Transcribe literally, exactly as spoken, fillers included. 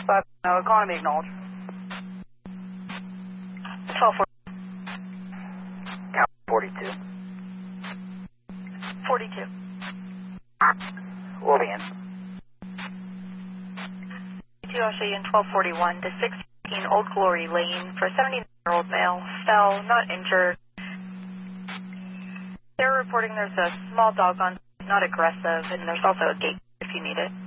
Five, no, economy acknowledged. twelve forty. Count forty-two. forty-two. We'll be in. two, I'll show you in twelve forty-one to six fifteen Old Glory Lane for a seventy-nine-year-old male. Fell, not injured. They're reporting there's a small dog on, not aggressive, and there's also a gate if you need it.